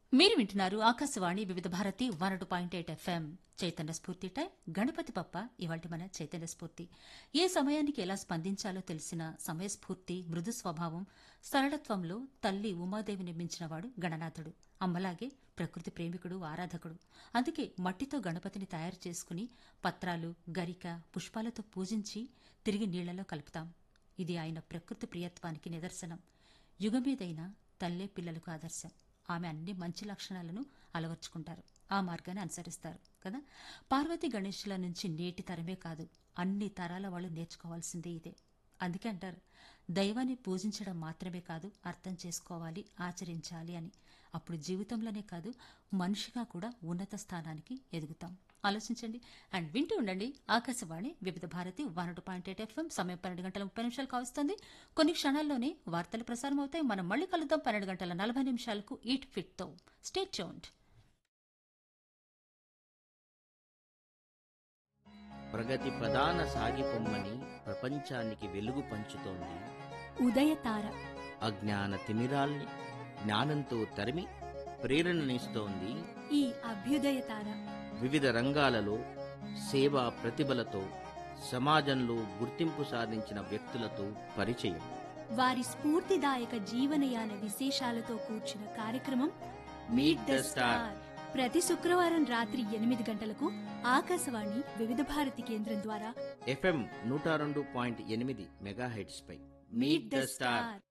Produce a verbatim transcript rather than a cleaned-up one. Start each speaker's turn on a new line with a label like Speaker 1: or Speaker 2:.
Speaker 1: మీరు వింటున్నారు ఆకాశవాణి వివిధ Bharati one two point eight FM Chaitanya స్ఫూర్తి టైం. గణపతి పప్ప ఇవాళ మన చైతన్య స్ఫూర్తి. ఏ సమయానికి ఎలా స్పందించాలో తెలిసిన సమయస్ఫూర్తి, మృదు స్వభావం, సరళత్వంలో తల్లి ఉమాదేవిని మించినవాడు గణనాథుడు. అమ్మలాగే ప్రకృతి ప్రేమికుడు, ఆరాధకుడు. అందుకే మట్టితో గణపతిని తయారు చేసుకుని పత్రాలు, గరిక, పుష్పాలతో పూజించి తిరిగి నీళ్లలో కలుపుతాం. ఇది ఆయన ప్రకృతి ప్రియత్వానికి నిదర్శనం. యుగమీదైనా తల్లే పిల్లలకు ఆదర్శం. ఆమె అన్ని మంచి లక్షణాలను అలవర్చుకుంటారు, ఆ మార్గాన్ని అనుసరిస్తారు కదా. పార్వతీ గణేశుల నుంచి నేటి తరమే కాదు, అన్ని తరాల వాళ్ళు నేర్చుకోవాల్సిందే ఇదే. అందుకే అంటారు, దైవాన్ని పూజించడం మాత్రమే కాదు, అర్థం చేసుకోవాలి, ఆచరించాలి అని. అప్పుడు జీవితంలోనే కాదు, మనిషిగా కూడా ఉన్నత స్థానానికి ఎదుగుతాం. ఆలోచించండి అండ్ వింటూ ఉండండి ఆకాశవాణి వివిధ Bharati one two point eight FM. సమయం పన్నెండు గంటల ముప్పై నిమిషాలు కావస్తుంది. కొన్ని క్షణాల్లోనే వార్తలు ప్రసారం అవుతాయి. మనం మళ్ళీ కలుద్దాం పన్నెండు గంటల నలభై నిమిషాలకు ఈట్ ఫిట్ తో. Stay tuned.
Speaker 2: ప్రగతి ప్రధాన సాగిపొమ్మని ప్రపంచానికి వెలుగు పంచుతోంది
Speaker 3: ఉదయతార.
Speaker 2: అజ్ఞాన తిమిరాల్ని జ్ఞానంతో తరిమి ప్రేరణనిస్తోంది
Speaker 3: ఈ అభ్యుదయతార
Speaker 2: వివిధ రంగాలలో సేవా ప్రతిభలతో సమాజంలో గుర్తింపు సాధించిన వ్యక్తులతో పరిచయం.
Speaker 3: వారి స్ఫూర్తిదాయక జీవనయాన విశేషాలతో కూర్చిన కార్యక్రమం మీట్ ద స్టార్. ప్రతి శుక్రవారం రాత్రి ఎనిమిది గంటలకు ఆకాశవాణి వివిధ భారతి కేంద్రం ద్వారా
Speaker 2: ఎఫ్ఎం నూట రెండు పాయింట్ ఎనిమిది megahertz pi
Speaker 3: meet the star.